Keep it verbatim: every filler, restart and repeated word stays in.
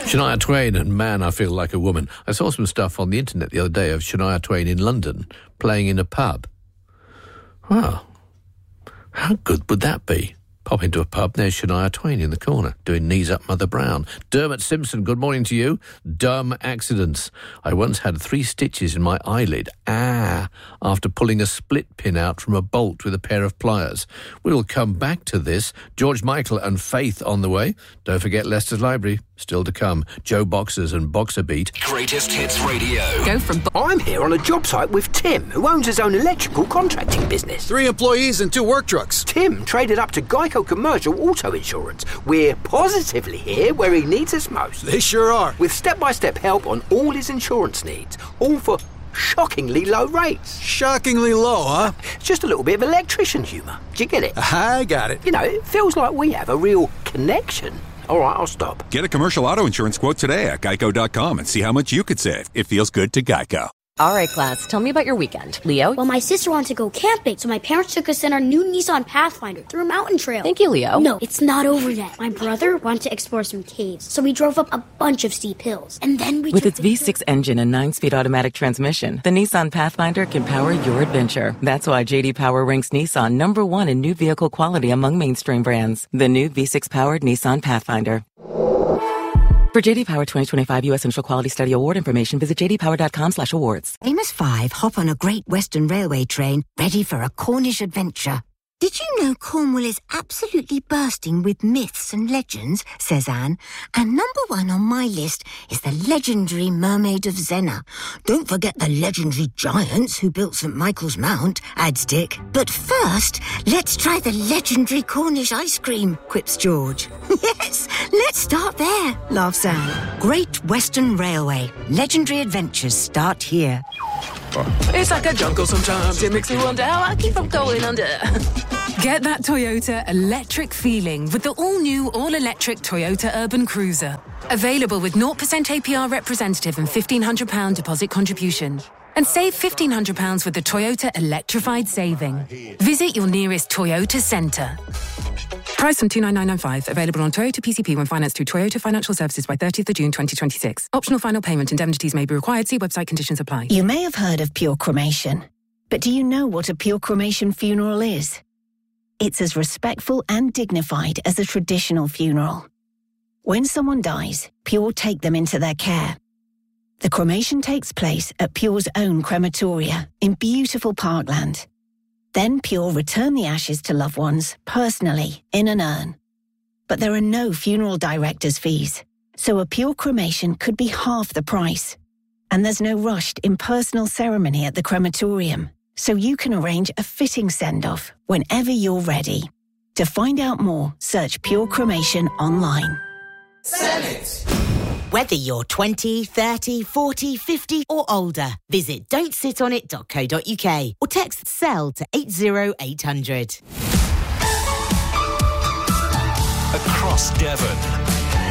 Shania Twain and Man, I Feel Like a Woman. I saw some stuff on the internet the other day of Shania Twain in London playing in a pub. Wow. How good would that be? Pop into a pub, there's Shania Twain in the corner, doing Knees Up Mother Brown. Dermot Simpson, good morning to you. Dumb accidents. I once had three stitches in my eyelid. Ah, after pulling a split pin out from a bolt with a pair of pliers. We'll come back to this. George Michael and Faith on the way. Don't forget Leicester's Library, still to come. Joe Boxers and Boxer Beat. Greatest Hits Radio. Go from... I'm here on a job site with Tim, who owns his own electrical contracting business. Three employees and two work trucks. Tim traded up to Geico Commercial Auto Insurance. We're positively here where he needs us most. They sure are. With step-by-step help on all his insurance needs, all for shockingly low rates. Shockingly low, huh? It's just a little bit of electrician humour. Do you get it? I got it. You know, it feels like we have a real connection. All right, I'll stop. Get a commercial auto insurance quote today at geico dot com and see how much you could save. It feels good to Geico. All right, class, tell me about your weekend. Leo? Well, my sister wanted to go camping, so my parents took us in our new Nissan Pathfinder through a mountain trail. Thank you, Leo. No, it's not over yet. My brother wanted to explore some caves, so we drove up a bunch of steep hills. And then we With took its V six engine and nine-speed automatic transmission, the Nissan Pathfinder can power your adventure. That's why J D Power ranks Nissan number one in new vehicle quality among mainstream brands. The new V six-powered Nissan Pathfinder. For J D Power twenty twenty-five U S Central Quality Study Award information, visit j d power dot com slash awards. Amos five hop on a Great Western Railway train ready for a Cornish adventure. Did you know Cornwall is absolutely bursting with myths and legends, says Anne, and number one on my list is the legendary Mermaid of Zena. Don't forget the legendary giants who built St Michael's Mount, adds Dick. But first, let's try the legendary Cornish ice cream, quips George. Yes, let's start there, laughs Anne. Great Western Railway. Legendary adventures start here. It's like a jungle sometimes. It makes me wonder how I keep from going under. Get that Toyota electric feeling with the all-new, all-electric Toyota Urban Cruiser. Available with zero percent A P R representative and fifteen hundred pounds deposit contribution. And save fifteen hundred pounds with the Toyota Electrified Saving. Visit your nearest Toyota centre. Price from two nine nine nine five. Available on Toyota P C P when financed through Toyota Financial Services by thirtieth of June twenty twenty-six. Optional final payment indemnities may be required. See website conditions apply. You may have heard of pure cremation, but do you know what a pure cremation funeral is? It's as respectful and dignified as a traditional funeral. When someone dies, Pure take them into their care. The cremation takes place at Pure's own crematoria in beautiful Parkland. Then Pure return the ashes to loved ones personally in an urn. But there are no funeral director's fees, so a Pure cremation could be half the price. And there's no rushed impersonal ceremony at the crematorium, so you can arrange a fitting send-off whenever you're ready. To find out more, search Pure Cremation online. Sell it! Whether you're twenty, thirty, forty, fifty or older, visit don't sit on it dot co dot uk or text SELL to eight zero eight hundred. Across Devon